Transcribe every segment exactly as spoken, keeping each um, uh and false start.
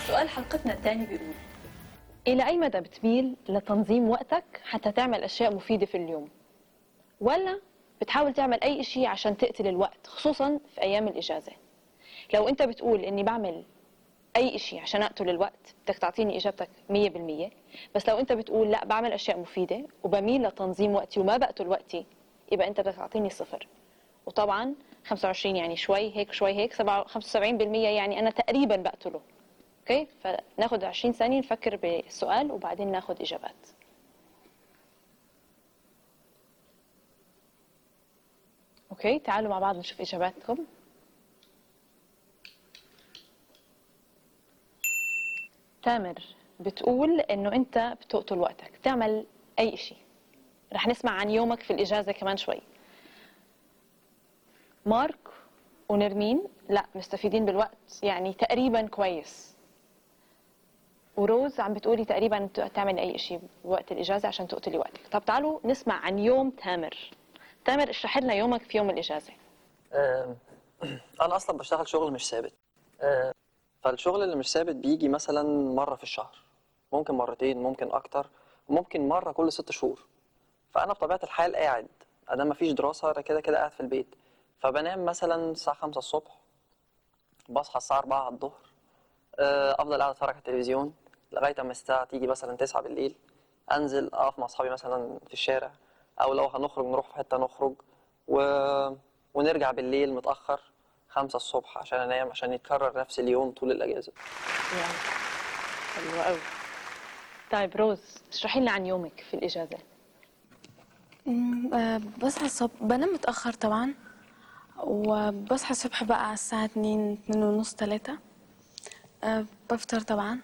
سؤال حلقتنا الثاني بيقول: إلى أي مدى بتميل لتنظيم وقتك حتى تعمل أشياء مفيدة في اليوم؟ ولا بتحاول تعمل أي شيء عشان تقتل الوقت خصوصا في أيام الإجازة؟ لو أنت بتقول إني بعمل أي شيء عشان أقتل الوقت بدك تعطيني إجابتك مية بالمية. بس لو أنت بتقول لا بعمل أشياء مفيدة وبميل لتنظيم وقتي وما بقتل وقتي، يبقى أنت بدك تعطيني صفر. وطبعا خمسة وعشرين يعني شوي هيك شوي هيك، خمسة وسبعين بالمية يعني أنا تقريبا بقتله. اوكي، فناخد عشرين ثانية نفكر بالسؤال وبعدين ناخد إجابات. اوكي، تعالوا مع بعض نشوف إجاباتكم. تامر بتقول إنه أنت بتقتل وقتك تعمل أي شيء. رح نسمع عن يومك في الإجازة كمان شوي. مارك ونرمين لا مستفيدين بالوقت يعني تقريبا كويس. وروز عم بتقولي تقريبا تعمل اي شيء بوقت الاجازه عشان تقتلي وقتك. طب تعالوا نسمع عن يوم تامر. تامر اشرح لنا يومك في يوم الاجازه. أه انا اصلا بشتغل شغل مش ثابت. أه فالشغل اللي مش ثابت بيجي مثلا مره في الشهر، ممكن مرتين، ممكن اكتر، ممكن مره كل ست شهور. فانا بطبيعه الحال قاعد، انا ما فيش دراسه، انا كده كده قاعد في البيت. فبنام مثلا الساعه خمسة الصبح، بصحى الساعه أربعة على الظهر. أه افضل قاعد اتفرج على التلفزيون لغايه اما الساعه تيجي مثلا تسعة بالليل. انزل اقف مع اصحابي مثلا في الشارع، او لو هنخرج نروح في حته نخرج و... ونرجع بالليل متاخر خمسة الصبح عشان انام، عشان يتكرر نفس اليوم طول الاجازه. يعني حلوة قوي. طيب روز اشرحي لنا عن يومك في الاجازه. أه بصحى الصبح، بنام متأخر طبعا، وبصحى الصبح بقى على الساعة اتنين اتنين ونص تلاتة. أه بفطر طبعا،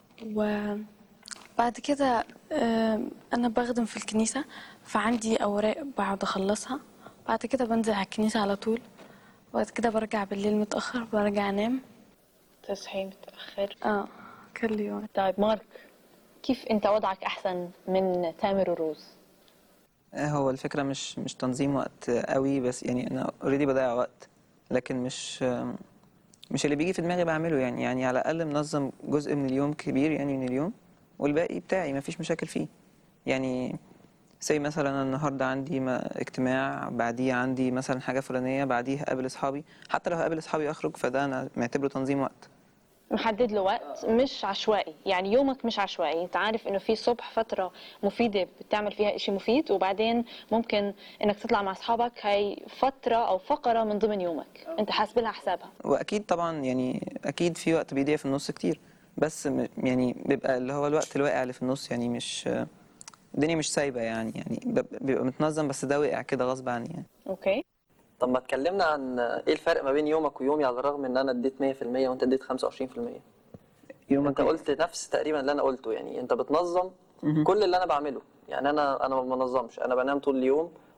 وبعد كده أه أنا بخدم في الكنيسة، فعندي أوراق بقعد أخلصها. بعد كده بنزل على الكنيسة على طول، وبعد كده برجع بالليل متأخر، برجع أنام. تصحي متاخر؟ اه كل يوم. طيب مارك، كيف انت وضعك احسن من تامر وروز؟ هو الفكرة مش مش تنظيم وقت قوي، بس يعني أنا اوريدي بضيع وقت، لكن مش مش اللي بيجي في دماغي بعمله. يعني يعني على الأقل منظم جزء من اليوم كبير يعني من اليوم، والباقي بتاعي مفيش مشاكل فيه. يعني زي مثلا أنا النهاردة عندي اجتماع، بعديه عندي مثلا حاجة فلانية، بعديه هقابل أصحابي. حتى لو هقابل أصحابي أخرج، فده أنا معتبره تنظيم وقت. محدد له وقت، مش عشوائي. يعني يومك مش عشوائي، انت عارف انه في الصبح فتره مفيده بتعمل فيها اشي مفيد، وبعدين ممكن انك تطلع مع اصحابك، هاي فتره او فقره من ضمن يومك انت حاسب لها حسابها. واكيد طبعا يعني اكيد في وقت بيضيع في النص كتير، بس م- يعني بيبقى اللي هو الوقت الواقع اللي في النص، يعني مش الدنيا مش سايبه، يعني يعني بب- بيبقى متنظم، بس ده وقع كده غصب عني يعني. اوكي. طب ما اتكلمنا عن ايه الفرق ما بين يومك ويومي، على الرغم ان انا اديت مية في المية وانت اديت خمسة وعشرين في المية. يومك انت قلت نفس تقريبا اللي انا قلته، يعني انت بتنظم مهم. كل اللي انا بعمله. يعني انا انا ما بنظمش، انا بنام طول اليوم